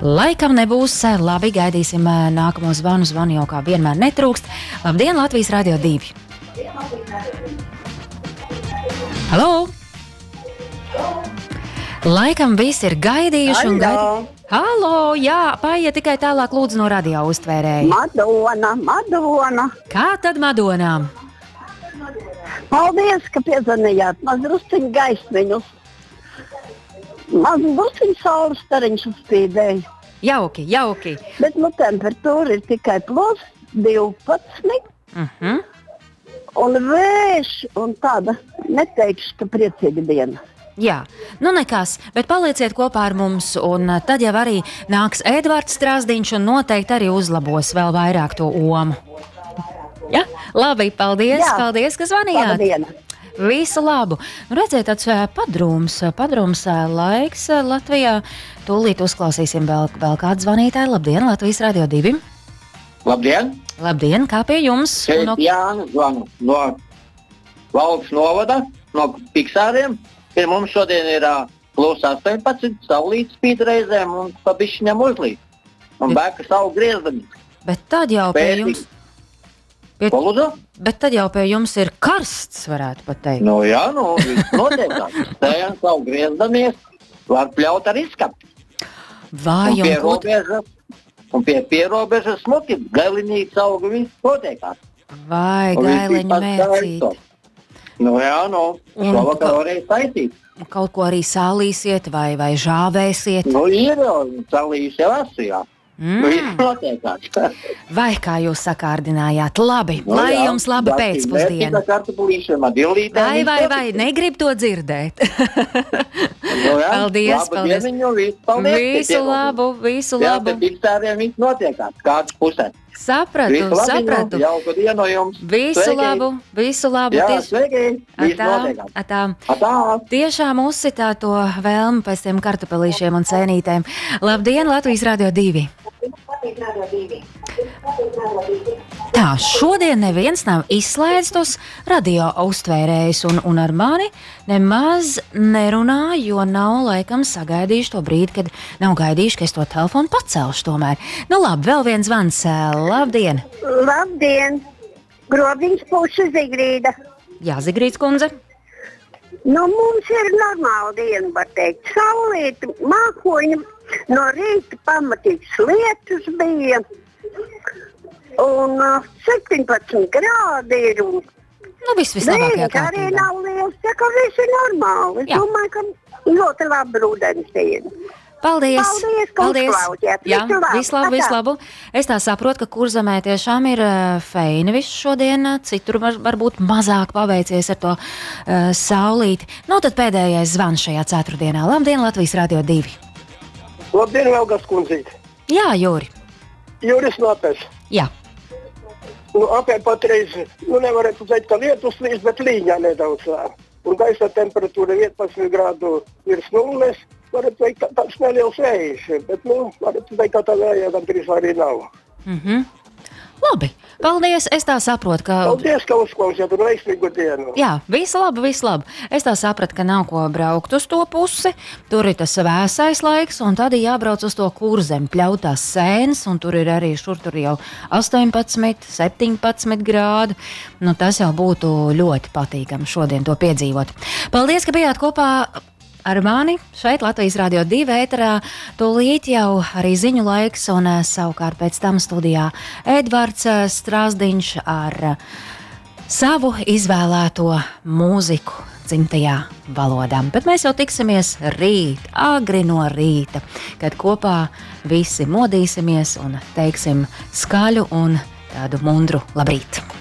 Laikam nebūs labi, gaidīsim nākamo zvanu jau kā vienmēr netrūkst. Labdien, Latvijas Radio 2! Halo! Laikam visi ir gaidījuši un gaidījuši. Halo, jā, paiet tikai tālāk lūdzu no radio uztvērēja. Madona. Kā tad Madonām? Paldies, ka piezvanījāt. Maz drusciņu gaismiņus. Maz drusciņu saules stariņš uzspīdēja. Jauki. Bet temperatūra ir tikai plus 12. Un vējš un tāda neteikšu, ka priecīga diena. Jā, nekas, bet palieciet kopā ar mums, un tad jau arī nāks Edvards Strasdiņš un noteikti arī uzlabos vēl vairāk to omu. Ja? Labi, paldies, ka zvanījāt. Labdien. Visu labu. Redziet, tāds padrums laiks Latvijā. Tūlīt uzklausīsim vēl kādu zvanītāju. Labdien, Latvijas Radio 2. Labdien, kā pie jums? Jā, zvanu no Valks novada, no Piksāriem. Pie mums šodien ir plus 18, saulīt spīd reizēm un pa bišķiņam uzlīt. Un bēka savu griezdami. Bet tad jau pie jums... Bet tad jau pie jums ir karsts, varētu pat teikt. Jā, viss notiekās. Stējam savu griezdamies, var pļaut ar izskapti. Un pie pierobežas smuki, gailinīts auga, viss notiekās. Vai gailiņu mērcīt. Šovakar varēja taisīt. Kaut ko arī salīsiet vai žāvēsiet? Ir jau salīs jau esmu, Viss notiekās. Vai kā jūs sakārdinājāt? Labi, lai jums laba pēcpusdiena. Vai, negrib to dzirdēt. Paldies. Visu labu. Jā, bet Piksāriem viss notiekās. Kāds pusē. Sapratu. Jauku dienu jums. Visu labu. Jā, sveiki. Viss notiekās. Atā. Tiešām uzsitā to vēlmi pēc tiem kartupelīšiem un cēnītēm. Labdien, Latvijas Radio 2. Tā, šodien neviens nav izslēdzis tos radio uztvērējus un ar mani nemaz nerunā, jo nav laikam sagaidījuši to brīdi, kad nav gaidījuši, ka es to telefonu pacelšu tomēr. Labi, vēl viens zvans. Labdien! Labdien! Grobiņš puša Zigrīda. Jā, Zigrīds kundze. Mums ir normāla diena, var teikt. Saulīt, mākoņi, no rīta pamatīgs lietus bija. Un 17 grādi ir. Vislabākajā kārtībā. Arī nav liels, ka viss ir normāli. Es domāju, ka ļoti labi rudens diena. Paldies! Jā, vislabu. Es tā saprotu, ka Kurzemē tiešām ir feini visu šodien, citur varbūt mazāk paveicies ar to saulīti. Tad pēdējais zvans šajā ceturtdienā. Labdien, Latvijas Radio 2! Labdien, Velgas kundzīt! Jā, Jūri! Jūris Nopes! Jā! Apē patreiz, nevarētu teikt, ka lietus līdz, bet līņā nedaudz. Un gaisa temperatūra 11 grādu virs nulles. Varētu teikt, tāds neliels vējš, bet, varētu teikt, ka tā vējā gandrīz arī nav. Labi, paldies, es tā saprotu, ka... Paldies, ka uzklausījāt un veiksmīgu dienu. Jā, visu labu. Es tā sapratu, ka nav ko braukt uz to pusi, tur ir tas vēsais laiks, un tad jābrauc uz to Kurzemi, pļautās sēnes, un tur ir arī tur jau 18, 17 grādi. Tas jau būtu ļoti patīkami šodien to piedzīvot. Paldies, ka bijāt kopā ar mani šeit Latvijas Radio 2 ēterā. Tūlīt jau arī ziņu laiks, un savukārt pēc tam studijā Edvards Strasdiņš ar savu izvēlēto mūziku dzimtajā valodā. Bet mēs jau tiksimies rīt, agri no rīta, kad kopā visi modīsimies un teiksim skaļu un tādu mundru labrīt.